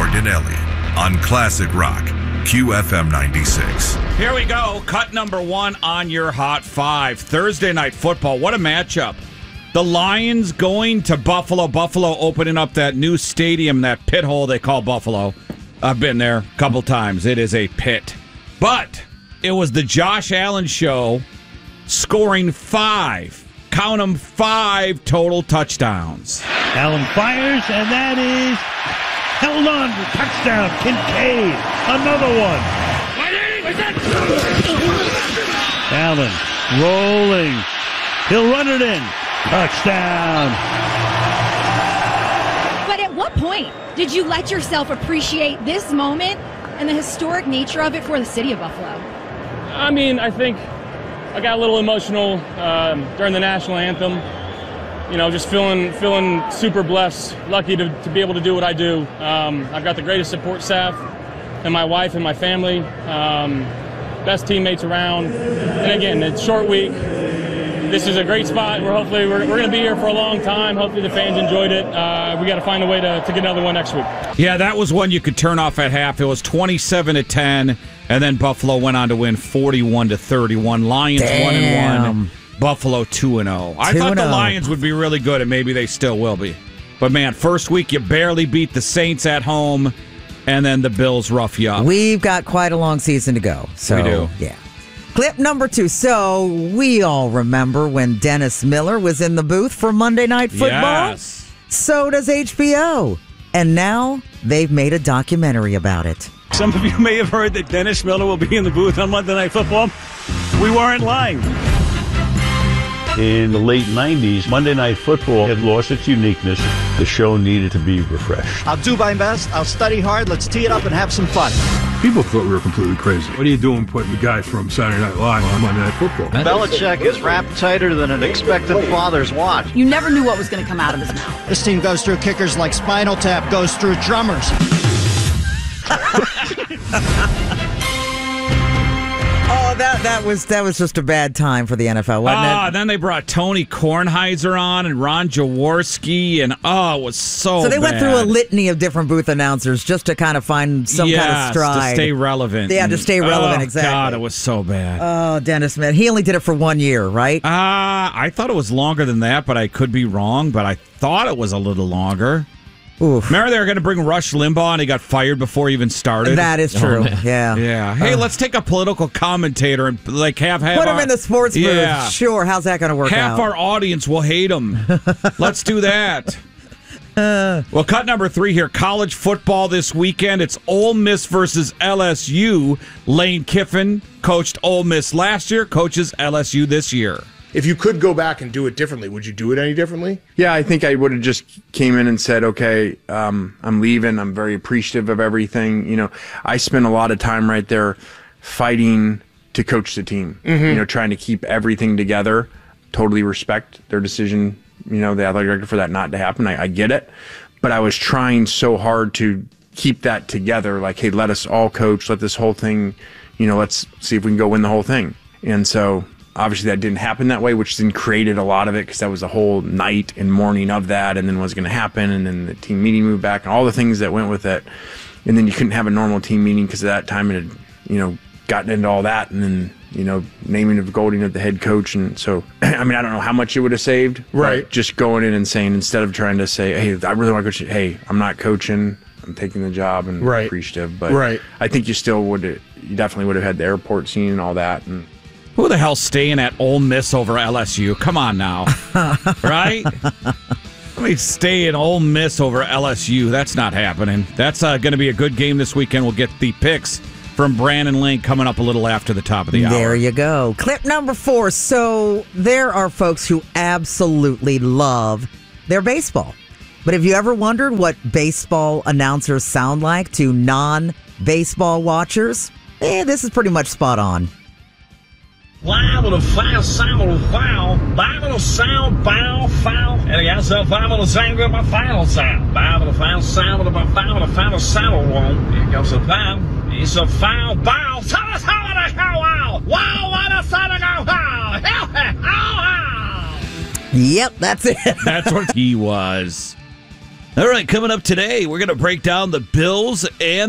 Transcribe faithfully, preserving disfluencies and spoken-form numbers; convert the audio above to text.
Hart and Elliott on Classic Rock, Q F M ninety-six. Here we go. Cut number one on your Hot Five. Thursday Night Football. What a matchup. The Lions going to Buffalo. Buffalo opening up that new stadium, that pit hole they call Buffalo. I've been there a couple times. It is a pit. But it was the Josh Allen show, scoring five. Count them, five total touchdowns. Allen fires, and that is held on for touchdown. Kincaid, another one. Allen rolling. He'll run it in. Touchdown. But at what point did you let yourself appreciate this moment and the historic nature of it for the city of Buffalo? I mean, I think I got a little emotional um, during the national anthem. You know, just feeling feeling super blessed, lucky to, to be able to do what I do. Um, I've got the greatest support staff and my wife and my family, um, best teammates around. And again, it's a short week. This is a great spot. We're hopefully we're, we're going to be here for a long time. Hopefully the fans enjoyed it. Uh, we got to find a way to, to get another one next week. Yeah, that was one you could turn off at half. It was twenty-seven to ten, and then Buffalo went on to win forty-one to thirty-one. Lions Damn. one and one. Buffalo two and zero. I thought the Lions would be really good, and maybe they still will be. But man, first week you barely beat the Saints at home, and then the Bills rough you up. We've got quite a long season to go. So, we do. Yeah. Clip number two. So we all remember when Dennis Miller was in the booth for Monday Night Football. Yes. So does H B O. And now they've made a documentary about it. Some of you may have heard that Dennis Miller will be in the booth on Monday Night Football. We weren't lying. In the late nineties, Monday Night Football had lost its uniqueness. The show needed to be refreshed. I'll do my best. I'll study hard. Let's tee it up and have some fun. People thought we were completely crazy. What are you doing putting the guy from Saturday Night Live on Monday Night Football? Belichick is wrapped tighter than an expectant father's watch. You never knew what was going to come out of his mouth. This team goes through kickers like Spinal Tap goes through drummers. Oh, that that was that was just a bad time for the N F L, wasn't Ah, it? then they brought Tony Kornheiser on and Ron Jaworski, and oh, it was so So they bad. went through a litany of different booth announcers just to kind of find some yes, kind of stride. to stay relevant. Yeah, to stay relevant, oh, exactly. God, it was so bad. Oh, Dennis, man. He only did it for one year, right? Uh, I thought it was longer than that, but I could be wrong, but I thought it was a little longer. Oof. Remember they were going to bring Rush Limbaugh, and he got fired before he even started? That is true, oh, yeah. Yeah. Hey, uh, let's take a political commentator and like have, have Put our, him in the sports booth. yeah. Sure, how's that going to work Half out? our audience will hate him. Let's do that. Uh, well, cut number three here. College football this weekend. It's Ole Miss versus L S U. Lane Kiffin coached Ole Miss last year, coaches L S U this year. If you could go back and do it differently, would you do it any differently? Yeah, I think I would have just came in and said, okay, um, I'm leaving. I'm very appreciative of everything. You know, I spent a lot of time right there fighting to coach the team, mm-hmm. you know, trying to keep everything together. Totally respect their decision, you know, the athletic director for that not to happen. I, I get it. But I was trying so hard to keep that together. Like, hey, let us all coach. Let this whole thing, you know, let's see if we can go win the whole thing. And so obviously that didn't happen that way, which then created a lot of it because that was the whole night and morning of that, and then what's going to happen, and then the team meeting moved back, and all the things that went with it. And then you couldn't have a normal team meeting because at that time it had, you know, gotten into all that, and then, you know, naming of Golding of the head coach. And so, I mean, I don't know how much it would have saved. Right. Just going in and saying, instead of trying to say, hey, I really want to coach, hey, I'm not coaching, I'm taking the job and right. appreciative. But right. I think you still would, you definitely would have had the airport scene and all that. And who the hell's staying at Ole Miss over L S U? Come on now. Right? Let me stay in Ole Miss over L S U. That's not happening. That's uh, going to be a good game this weekend. We'll get the picks from Brandon Link coming up a little after the top of the hour. There you go. Clip number four. So there are folks who absolutely love their baseball. But have you ever wondered what baseball announcers sound like to non-baseball watchers? Eh, this is pretty much spot on. Live with a foul sound, with a foul, live with a sound, foul, foul, and against a foul with a sound, with a final sound, live with a foul sound, with a foul, with a final sound, one. Here comes a foul, it's a foul, bow, tell us how to go, wow, wow, what a sound to go, wow, wow. Yep, that's it. That's what he was. All right, coming up today, we're going to break down the Bills and